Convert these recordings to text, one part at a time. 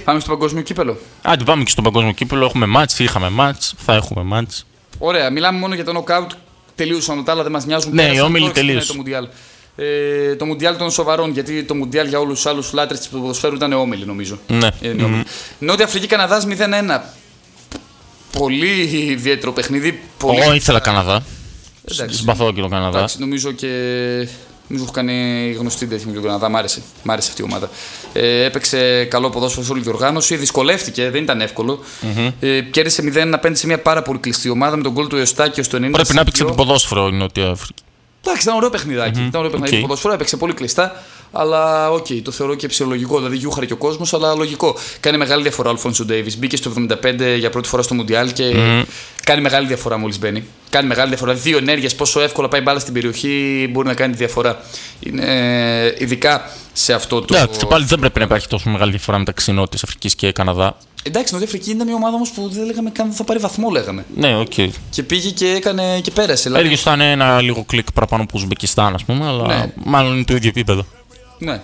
Πάμε στο παγκόσμιο κύπελο. Άντε, πάμε και στο παγκόσμιο κύπελο. Έχουμε μάτς, είχαμε μάτς, θα έχουμε μάτς. Ωραία, μιλάμε μόνο για το knockout. Τελείωσαν τα άλλα, δεν μας νοιάζουν. Ναι, οι όμιλοι τελείωσαν. Το Μουντιάλ. Το Μουντιάλ των σοβαρών, γιατί το Μουντιάλ για όλους τους άλλους λάτρες του ποδοσφαίρου ήταν όμιλοι, νομίζω. Ναι. Νότια Αφρική, Καναδάς 0-1. Πολύ ιδιαίτερο παιχνίδι. Εγώ ήθελα Καναδά. Συμπαθώ και τον Καναδά. Εντάξει, νομίζω έχω κάνει γνωστή τέτοια με τον Καναδά. Μ' άρεσε αυτή η ομάδα. Έπαιξε καλό ποδόσφαιρο σε όλη την οργάνωση. Δυσκολεύτηκε, δεν ήταν εύκολο. Κέρδισε 0-1 απέναντι σε μια πάρα πολύ κλειστή ομάδα με τον γκολ του Εωστάκιο στο 90. Πρέπει να παίξει το ποδόσφαιρο η Νότια Αφρική. Εντάξει, ήταν ωραίο παιχνιδάκι. Ήταν ωραίο παιχνιδάκι. Το ποδόσφαιρο έπαιξε πολύ κλειστά. Αλλά το θεωρώ και ψυχολογικό. Δηλαδή, γιούχαρε και ο κόσμος, αλλά λογικό. Κάνει μεγάλη διαφορά ο Αλφόνσο Ντέιβις. Μπήκε στο 75 για πρώτη φορά στο Μουντιάλ και κάνει μεγάλη διαφορά μόλις μπαίνει. Κάνει μεγάλη διαφορά. Δύο ενέργειες, πόσο εύκολα πάει μπάλα στην περιοχή μπορεί να κάνει τη διαφορά. Είναι ειδικά σε αυτό το. Εντάξει, πάλι δεν πρέπει να υπάρχει τόσο μεγάλη διαφορά μεταξύ Νότιας Αφρικής και Καναδά. Εντάξει, Νότια Αφρική ήταν μια ομάδα όμως που δεν λέγαμε καν θα πάρει βαθμό, λέγαμε. Ναι, οκ. Και πήγε και έκανε και πέρασε. Δηλαδή ήταν ένα λίγο κλικ παραπάνω από Ουσμπεκιστάν, ας πούμε, αλλά μάλλον είναι το ίδιο επίπεδο. Ναι.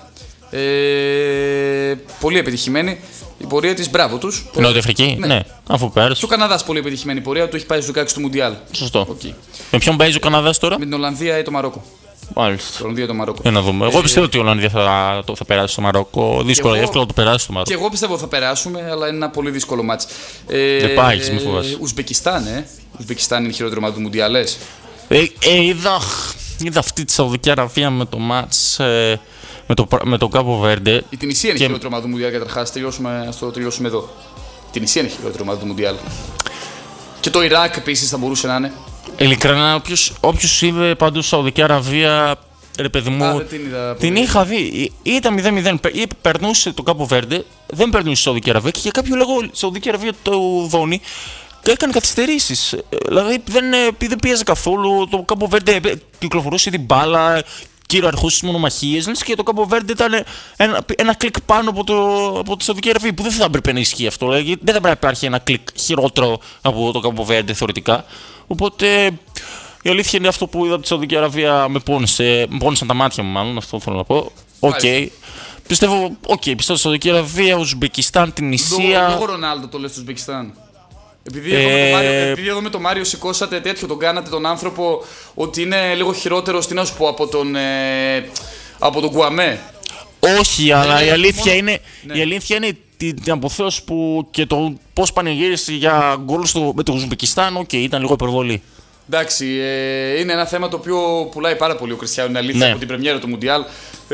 Πολύ επιτυχημένη η πορεία της, μπράβο τους. Η Νότια Αφρική, ναι, αφού πέρασε. Και ο Καναδάς πολύ επιτυχημένη η πορεία του, έχει πάει στο 16 του Μουντιάλ. Σωστό. Με ποιον παίζει ο Καναδάς τώρα? Με την Ολλανδία ή το Μαρόκο. Μάλιστα. Ολλανδία ή το Μαρόκο. Για να δούμε. Εγώ πιστεύω ότι η Ολλανδία θα περάσει στο Μαρόκο. Δύσκολο, εύκολο να το περάσει στο Μαρόκο. Και εγώ πιστεύω ότι θα περάσουμε, αλλά είναι ένα πολύ δύσκολο μάτς. Δεν πάει, μη φοβάσαι. Ουσμπεκιστάν, Ουσμπεκιστάν είναι η χειρότερη ομάδα του Μουντιάλ. Είδα αυτή τη Σαουδική Αραβία με το μάτς με το Κάπο Βέρντε. Η Τινησία είναι η χειρότερη ομάδα του Μουντιάλ, καταρχάς. Ας το τελειώσουμε εδώ. Η Τινησία είναι η χειρότερη ομάδα του Μουντιάλ. Και το Ιράκ επίσης θα μπορούσε να είναι. Ειλικρινά, όποιος είδε παντού Σαουδική Αραβία, ρε παιδί μου, την είχα δει. Ήταν 0-0. Περνούσε το Κάπο Βέρντε, δεν περνούσε η Σαουδική Αραβία και για κάποιο λόγο η Σαουδική Αραβία το δώνει. Έκανε καθυστερήσεις. Δηλαδή δεν πίεζε καθόλου. Το Κάπο Βέρντε κυκλοφορούσε την μπάλα, κυριαρχούσε στις μονομαχίες. Λες και το Κάπο Βέρντε ήταν ένα κλικ πάνω από τη Σαουδική Αραβία που δεν θα έπρεπε να ισχύει αυτό. Δηλαδή, δεν θα πρέπει να υπάρχει ένα κλικ χειρότερο από το Κάπο Βέρντε θεωρητικά. Οπότε η αλήθεια είναι αυτό που είδα από τη Σαουδική Αραβία με πόνεσαν τα μάτια μου, μάλλον. Αυτό θέλω να πω. Πιστεύω στη Σαουδική Αραβία, Ουσμπεκιστάν, την Ισία. Λόγω Ρονάλντο το λες του Ουσμπεκιστάν. Επειδή εδώ με τον Μάριο σηκώσατε τέτοιο, τον κάνατε τον άνθρωπο ότι είναι λίγο χειρότερος, τι να σου πω, από τον Γκουαμέ. Όχι, αλλά η αλήθεια είναι την αποθέωση που και το πώς πανηγύρισε για γκολ με το Ουσμπεκιστάν, ήταν λίγο υπερβολή. Εντάξει, είναι ένα θέμα το οποίο πουλάει πάρα πολύ ο Κριστιάνο, είναι αλήθεια, από την πρεμιέρα του Μουντιάλ.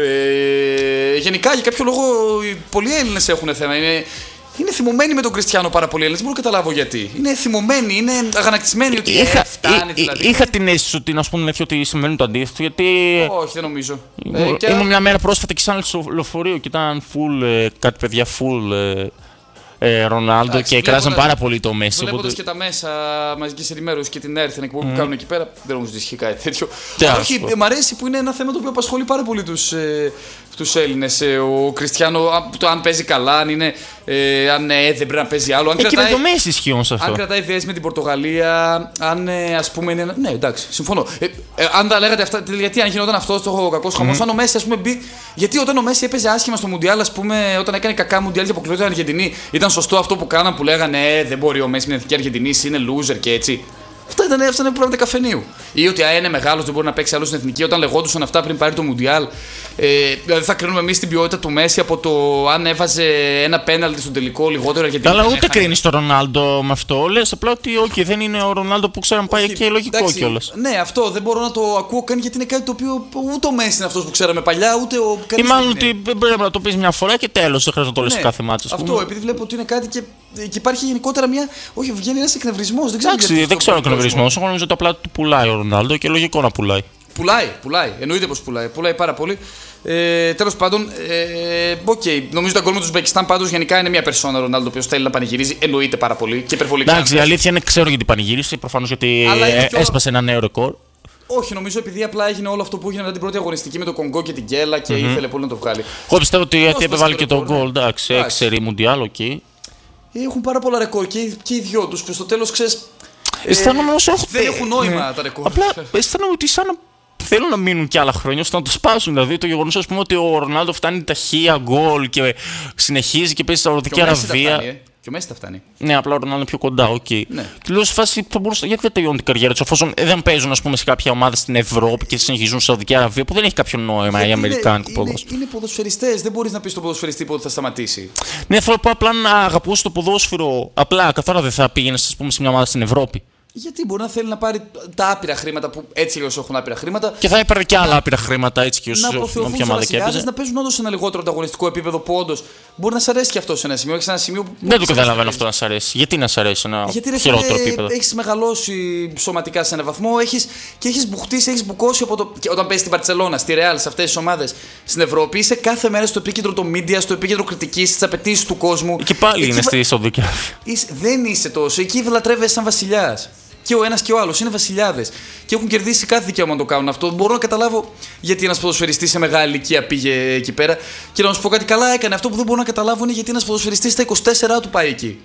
Γενικά, για κάποιο λόγο, πολλοί Έλληνες έχουν θέμα. Είναι θυμωμένοι με τον Κριστιάνο πάρα πολύ Έλληνες, δεν μπορώ να καταλάβω γιατί. Είναι θυμωμένοι, είναι αγανακτισμένοι ότι φτάνει δηλαδή. Είχα την αίσθηση ότι, να σου πω, ότι συμβαίνει το αντίθετο, γιατί. Όχι, δεν νομίζω. Ήμουν μια μέρα πρόσφατα και σαν λεωφορείο και ήταν κάτι παιδιά full Ρονάλντο και κράζαν πάρα πολύ το Μέση. Βλέποντας και τα μέσα μαζικής ενημέρωσης και την ΕΡΤ, την εκπομπή που κάνουν εκεί πέρα, δεν νομίζω ότι ισχύει κάτι τέτοιο. Όχι, μ' αρέσει που είναι ένα θέμα το οποίο απασχολεί πάρα πολύ τους Έλληνες. Ο Κριστιάνο, το αν παίζει καλά, αν δεν πρέπει να παίζει άλλο. Και με το Μέση ισχύει όμως αυτό. Αν κρατάει θέση με την Πορτογαλία, αν ας πούμε είναι. Ναι, εντάξει, συμφωνώ. Αν τα λέγατε αυτά, γιατί αν γινόταν αυτό το κακό χαμός, αν ο Μέση, ας πούμε, μπει. Γιατί όταν ο Μέση έπαιζε άσχημα στο Μουντιάλ, ας πούμε, όταν έκανε κακά Μουντιάλ και αποκλειόταν την Αργεντινή, ήταν σωστό αυτό που κάναν που λέγανε δεν μπορεί ο Μέση με την εθνική Αργεντινή, είναι loser και έτσι. Αυτά ήταν πράγματα καφενείου. Ή ότι είναι μεγάλος, δεν μπορεί να παίξει άλλο στην εθνική. Όταν λεγόντουσαν αυτά πριν πάρει το Μουντιάλ, δηλαδή θα κρίνουμε εμείς την ποιότητα του Μέση από το αν έβαζε ένα πέναλτι στον τελικό λιγότερο Αργεντινή. Αλλά ούτε κρίνεις τον Ρονάλντο με αυτό. Λες απλά ότι δεν είναι ο Ρονάλντο που ξέραμε πάει και λογικό κιόλας. Ναι, αυτό δεν μπορώ να το ακούω καν γιατί είναι κάτι το οποίο ούτε ο Μέση είναι αυτός που ξέραμε παλιά, ούτε ο. Ή μάλλον ότι πρέπει να το πεις μια φορά και τέλος. Δεν χρειάζεται να το λες κάθε μάτσα. Αυτό επειδή βλέπω ότι είναι κάτι και υπάρχει γενικότερα μια. Όχι, βγαίνει ένας εκνευρισμός. Δεν ξέρω εκνευρισμός. Εγώ νομίζω ότι απλά του πουλάει ο Ρονάλντο και λογικό να πουλάει. Πουλάει. Εννοείται πως πουλάει. Πουλάει πάρα πολύ. Τέλος πάντων, νομίζω ότι τα γκολ με του Ουσμπεκιστάν πάντως γενικά είναι μια περσόνα Ρονάλντο, ο οποίος θέλει να πανηγυρίζει. Εννοείται πάρα πολύ και υπερβολικά. Εντάξει, η αλήθεια είναι ξέρω γιατί πανηγύρισε. Προφανώς γιατί έσπασε ένα νέο ρεκόρ. Όχι, νομίζω επειδή απλά έγινε όλο αυτό που έγινε μετά την πρώτη αγωνιστική με το Κονγκό και την Γκέλα και ήθελε πολύ να το βγάλει. Εγώ πιστεύω ότι γιατί έπεβαλε και τον γκολ. Εντάξει, 6 Μουντιάλ, οκ. Έχουν πάρα πολλά ρεκόρ και οι δυο τους που στο τέλος ξέρεις. Αισθάνομαι όσο δεν έχουν νόημα τα ρεκόρ. Απλά αισθάνομαι ότι σαν να θέλουν να μείνουν κι άλλα χρόνια ώστε να το σπάσουν. Δηλαδή το γεγονός, ας πούμε, ότι ο Ρονάλντο φτάνει ταχεία γκολ και συνεχίζει και παίζει στη Σαουδική Αραβία. Και ο Μέση τα φτάνει. Ναι, απλά ο Ρονάλντο είναι πιο κοντά, οκ. Ναι. Και λέω σε φάση θα μπορούσε, γιατί δεν τελειώνει την καριέρα του, εφόσον δεν παίζουν, ας πούμε, σε κάποια ομάδα στην Ευρώπη και συνεχίζουν στη Σαουδική Αραβία, που δεν έχει κάποιο νόημα οι Αμερικάνικοι ποδόσφαιρο. Είναι ποδοσφαιριστές, δεν μπορείς να πεις στον ποδοσφαιριστή πότε θα σταματήσει. Ναι, θέλω να πω απλά να αγαπούσε το ποδόσφαιρο. Απλά καθόλου δεν θα πήγαινε, ας πούμε, σε μια ομάδα στην Ευρώπη. Γιατί μπορεί να θέλει να πάρει τα άπειρα χρήματα που έτσι αλλιώς έχουν άπειρα χρήματα. Και θα έπαιρνε και άλλα άπειρα χρήματα έτσι και όσο όποια ομάδα και έπαιζε. Να παίζουν όντως σε ένα λιγότερο ανταγωνιστικό επίπεδο που όντως μπορεί να σ' αρέσει και αυτό σε ένα σημείο. Έχεις ένα σημείο που δεν το καταλαβαίνω αυτό να σ' αρέσει. Γιατί να σ' αρέσει ένα χειρότερο επίπεδο. Έχεις μεγαλώσει σωματικά σε έναν βαθμό και έχεις μπουχτίσει, έχεις μπουκώσει από το. Όταν παίζεις στην Μπαρτσελώνα, στη Ρεάλ, σε αυτές τις ομάδες στην Ευρώπη, είσαι κάθε μέρα στο επίκεντρο των media, στο επίκεντρο κριτικής, στις απαιτήσεις του κόσμου. Και πάλι είναι στη Σαουδική Αραβία. Δεν είσαι τόσο. Εκεί λατρεύεσαι σαν βασιλιάς. Και ο ένας και ο άλλος είναι βασιλιάδες. Και έχουν κερδίσει κάθε δικαίωμα να το κάνουν αυτό. Μπορώ να καταλάβω γιατί ένας ποδοσφαιριστής σε μεγάλη ηλικία πήγε εκεί πέρα. Και να σου πω κάτι, καλά έκανε. Αυτό που δεν μπορώ να καταλάβω είναι γιατί ένας ποδοσφαιριστής στα 24 του πάει εκεί.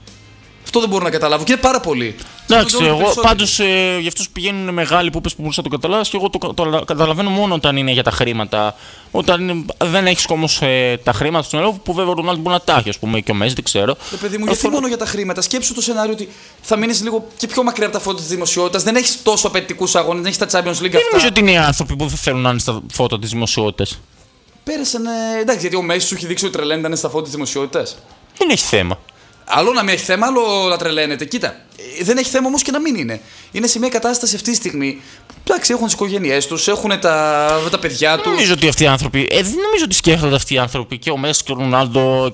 Αυτό δεν μπορώ να καταλάβω και είναι πάρα πολύ. Εντάξει, εγώ πάντως για αυτούς που πηγαίνουν μεγάλοι που πες που μπορείς να το καταλάβεις, και εγώ το καταλαβαίνω μόνο όταν είναι για τα χρήματα. Όταν δεν έχεις όμως τα χρήματα στον Ελλάδα, που βέβαια ο Ρονάλντο μπορεί να τα έχει, ας πούμε, και ο Μέση, δεν ξέρω. Παιδί μου, γιατί μόνο για τα χρήματα. Σκέψου το σενάριο ότι θα μείνεις λίγο και πιο μακριά από τα φώτα της δημοσιότητας. Δεν έχεις τόσο απαιτητικούς αγώνες, δεν έχεις τα Champions League. Δεν νομίζω ότι είναι οι άνθρωποι που δεν θέλουν να είναι στα φώτα της δημοσιότητας. Πέρασαν. Εντάξει, γιατί ο Μέση σου έχει δείξει ότι τρελαίνεται στα φώτα της δημοσιότητας. Δεν έχει θέμα. Άλλο να μην έχει θέμα, άλλο να τρελαίνεται. Κοίτα, δεν έχει θέμα όμως και να μην είναι. Είναι σε μια κατάσταση αυτή τη στιγμή. Εντάξει, έχουν τις οικογένειές τους, έχουν τα παιδιά τους. Δεν νομίζω ότι αυτοί οι άνθρωποι. Δεν νομίζω ότι σκέφτονται αυτοί οι άνθρωποι. Και ο Μέση και ο Ρονάλντο,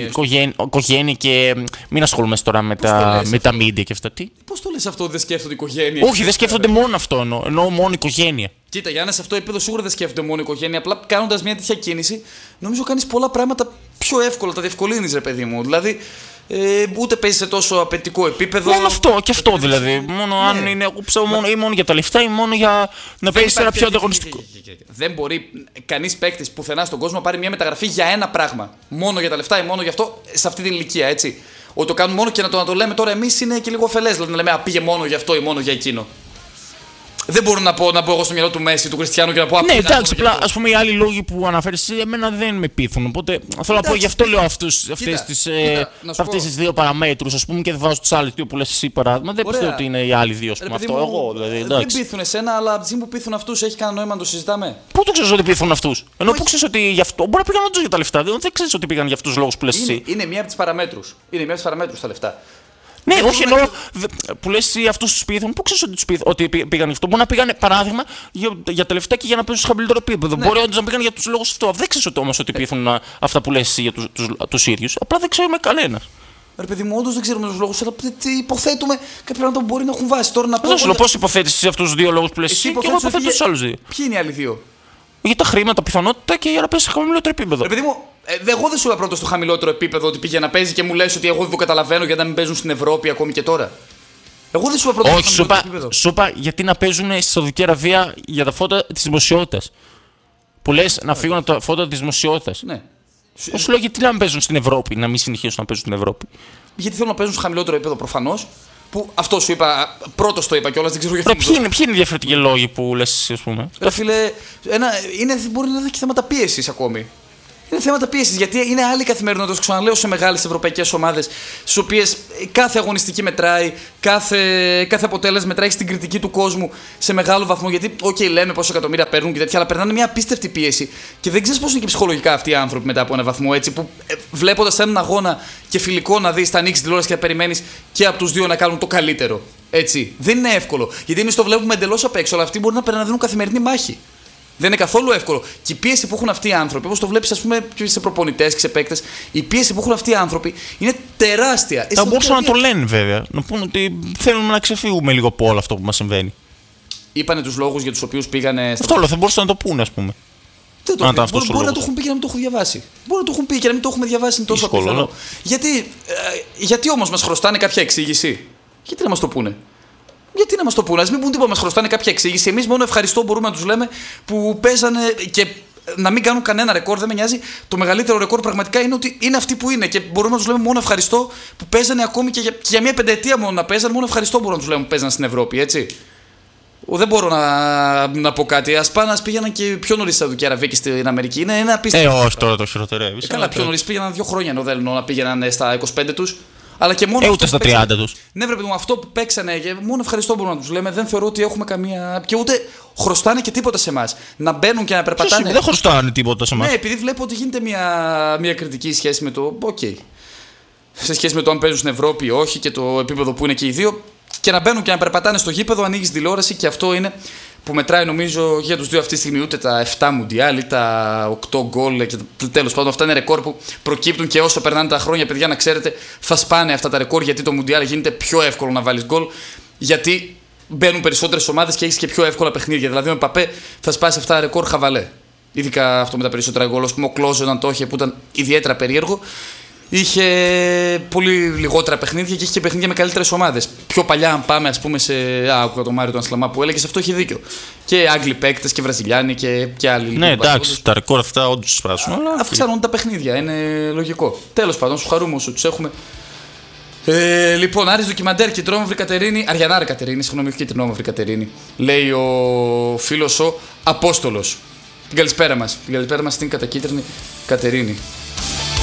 οικογένεια και. Μην ασχολούμαι τώρα με τα media και αυτά. Πώς το λες αυτό ότι δεν σκέφτονται οικογένεια? Όχι, δεν σκέφτονται μόνο αυτό. Εννοώ μόνο οικογένεια. Κοίτα, για να σε αυτό το επίπεδο σίγουρα δεν σκέφτονται μόνο οικογένεια. Απλά κάνοντας μια τέτοια κίνηση, νομίζω κάνεις πολλά πράγματα πιο εύκολα. Τα διευκολύνεις, ρε παιδί μου. Δηλαδή. Ούτε παίζει σε τόσο απαιτητικό επίπεδο. Μόνο αυτό και αυτό δηλαδή. Μόνο αν είναι ή μόνο για τα λεφτά ή μόνο για να παίζει σε ένα πιο ανταγωνιστικό. Δεν μπορεί κανείς παίκτης πουθενά στον κόσμο να πάρει μια μεταγραφή για ένα πράγμα. Μόνο για τα λεφτά ή μόνο για αυτό σε αυτή την ηλικία, έτσι. Ότι το κάνουμε μόνο και να το λέμε τώρα εμείς είναι και λίγο ωφελές. Δηλαδή να λέμε πήγε μόνο για αυτό ή μόνο για εκείνο. Δεν μπορώ να πω εγώ στο μυαλό του Μέση, του Κριστιανού και να πω. Ναι, εντάξει, απλά ας πούμε οι άλλοι λόγοι που αναφέρεις εμένα δεν με πείθουν. Οπότε θέλω να πω γι' αυτό λέω αυτές τις δύο παραμέτρους, ας πούμε, και δεν βάζω τους άλλους δύο που λες εσύ παράδειγμα. Δεν πιστεύω ότι είναι οι άλλοι δύο, ας πούμε. Αυτό εγώ δηλαδή. Δεν πείθουν εσένα, αλλά από τη στιγμή που πείθουν αυτούς έχει κανένα νόημα να το συζητάμε. Πού το ξέρεις ότι πείθουν αυτούς? Ενώ πού ξέρεις ότι γι' αυτό. Μπορεί να πήγαν όντως για τα λεφτά. Δεν ξέρεις ότι πήγαν για αυτούς τους λόγους που λες εσύ. Είναι μία από τις παραμέτρους. Είναι μία από τις παραμέτρους τα λεφτά. Ναι, όχι εννοώ που λες εσύ αυτούς τους πείθουν. Πού ξέρεις ότι πήγαν γι' αυτό? Μπορεί να πήγαν παράδειγμα για τα λεφτά και για να παίζουν σε χαμηλότερο επίπεδο. Ναι. Μπορεί όντως να πήγαν για τους λόγους αυτό. Δεν ξέρεις όμως ότι πείθουν αυτά που λες εσύ για τους ίδιους. Απλά δεν ξέρουμε κανένας. Ρε παιδί μου, όντως δεν ξέρουμε τους λόγους, αλλά υποθέτουμε κάποια πράγματα που μπορεί να έχουν βάσει. Τώρα να πω. Πώς υποθέτεις εσύ αυτούς τους δύο λόγους που λες εσύ και εγώ υποθέτω τους άλλους δύο? Ποιοι είναι οι άλλοι δύο? Για τα χρήματα, πιθανότητα και για να παίζει σε χαμηλότερο επίπεδο. Ρε παιδί μου, εγώ δεν σου είπα πρώτο στο χαμηλότερο επίπεδο ότι πήγε να παίζει και μου λες ότι εγώ δεν το καταλαβαίνω γιατί να μην παίζουν στην Ευρώπη ακόμη και τώρα. Εγώ δεν σου είπα πρώτο στο χαμηλότερο επίπεδο. Σου είπα γιατί να παίζουν στη Σαουδική Αραβία για τα φώτα της δημοσιότητας. Που λες να φύγουν από τα φώτα της δημοσιότητας. Ναι. Σου λέω γιατί να μην παίζουν στην Ευρώπη, να μην συνεχίσουν να παίζουν στην Ευρώπη. Γιατί θέλουν να παίζουν σε χαμηλότερο επίπεδο προφανώς. Που αυτό σου είπα, πρώτος το είπα κιόλας, δεν ξέρω γιατί. Ποιοι είναι οι διαφορετικοί λόγοι που λες εσύ, ας πούμε? Ρε φίλε, μπορεί να έχει και θέματα πίεσης ακόμη. Είναι θέματα πίεσης, γιατί είναι άλλη καθημερινότητα, ξαναλέω, σε μεγάλες ευρωπαϊκές ομάδες, στις οποίες κάθε αγωνιστική μετράει, κάθε αποτέλεσμα μετράει στην κριτική του κόσμου σε μεγάλο βαθμό. Γιατί, λέμε πόσα εκατομμύρια παίρνουν και τέτοια, αλλά περνάνε μια απίστευτη πίεση και δεν ξέρεις πώς είναι και ψυχολογικά αυτοί οι άνθρωποι μετά από ένα βαθμό. Έτσι, που βλέποντας έναν αγώνα και φιλικό να δεις, θα ανοίξει τηλεόραση και να περιμένεις και από τους δύο να κάνουν το καλύτερο. Έτσι. Δεν είναι εύκολο. Γιατί εμείς το βλέπουμε εντελώς απ' έξω, αλλά αυτοί μπορεί να δίνουν καθημερινή μάχη. Δεν είναι καθόλου εύκολο. Και η πίεση που έχουν αυτοί οι άνθρωποι, όπως το βλέπεις, ας πούμε, και σε προπονητές και σε παίκτες, η πίεση που έχουν αυτοί οι άνθρωποι είναι τεράστια. Θα μπορούσαν να το λένε βέβαια. Να πούνε ότι θέλουμε να ξεφύγουμε λίγο από όλο αυτό που μας συμβαίνει. Είπανε τους λόγους για τους οποίους πήγανε. Αυτό λέω, θα μπορούσαν να το πούνε, ας πούμε. Δεν το μπορεί να το έχουν πει και να μην το έχουν διαβάσει. Μπορεί να το έχουν πει και να μην το έχουμε διαβάσει, είναι τόσο απίθανο. Γιατί όμως μας χρωστάνε κάποια εξήγηση? Γιατί να μας το πούνε? Γιατί να μας το πούνε? Ας μην πούν τίποτα, μας χρωστάνε κάποια εξήγηση. Εμείς μόνο ευχαριστώ μπορούμε να τους λέμε που παίζανε και να μην κάνουν κανένα ρεκόρ. Δεν με νοιάζει. Το μεγαλύτερο ρεκόρ πραγματικά είναι ότι είναι αυτοί που είναι και μπορούμε να τους λέμε μόνο ευχαριστώ που παίζανε ακόμη και για μια πενταετία μόνο να παίζανε. Μόνο ευχαριστώ μπορούμε να τους λέμε που παίζανε στην Ευρώπη, έτσι. Δεν μπορώ να πω κάτι. Ας πήγαιναν και πιο νωρίς στη Σαουδική Αραβία και στην Αμερική. Είναι ένα απίστευτο. Όχι, τώρα το χειροτερεύει. Καλά, πιο νωρίς πήγαιναν 2 χρόνια ενώ δεν να πήγαιναν στα 25 τους. Αλλά και μόνο. Ούτε στα 30 τους. Ναι, βρε παιδί μου, αυτό που παίξανε. Και μόνο ευχαριστώ μπορούμε να τους λέμε. Δεν θεωρώ ότι έχουμε καμία. Και ούτε χρωστάνε και τίποτα σε εμάς. Να μπαίνουν και να περπατάνε. Δεν χρωστάνε τίποτα σε εμάς. Ναι, επειδή βλέπω ότι γίνεται μια κριτική σχέση με το. Okay. Σε σχέση με το αν παίζουν στην Ευρώπη ή όχι και το επίπεδο που είναι και οι δύο. Και να μπαίνουν και να περπατάνε στο γήπεδο, ανοίγει τηλεόραση και αυτό είναι που μετράει νομίζω για τους δύο αυτή τη στιγμή. Ούτε τα 7 Μουντιάλ ή τα 8 γκολ και τέλος πάντων αυτά είναι ρεκόρ που προκύπτουν και όσο περνάνε τα χρόνια, παιδιά, να ξέρετε, θα σπάνε αυτά τα ρεκόρ γιατί το Μουντιάλ γίνεται πιο εύκολο να βάλεις γκολ. Γιατί μπαίνουν περισσότερες ομάδες και έχεις και πιο εύκολα παιχνίδια. Δηλαδή ο Εμπαπέ θα σπάσει αυτά τα ρεκόρ χαβαλέ. Ειδικά αυτό με τα περισσότερα γκολ. Ας πούμε ο Κλόζε όταν το είχε που ήταν ιδιαίτερα περίεργο. Είχε πολύ λιγότερα παιχνίδια και είχε και παιχνίδια με καλύτερες ομάδες. Πιο παλιά, αν πάμε, ας πούμε, σε. Άκουγα τον Μάριο τον Ασλαμά που έλεγε, αυτό έχει δίκιο. Και Άγγλοι παίκτες και Βραζιλιάνοι και άλλοι. Ναι, εντάξει, τα ρεκόρ αυτά όντως σπάσουν. Αυξάνονται τα παιχνίδια, είναι λογικό. Τέλος πάντων, σου χαρούμε όσο τους έχουμε. Λοιπόν, Άρης ντοκιμαντέρ και Τρόμαυρη Κατερίνη. Αριανάρα Κατερίνη, συγγνώμη, όχι και Τρόμαυρη Κατερίνη. Λέει ο φίλος ο Απόστολος. Την καλησπέρα μας στην κατακίτρινη Κατερίνη.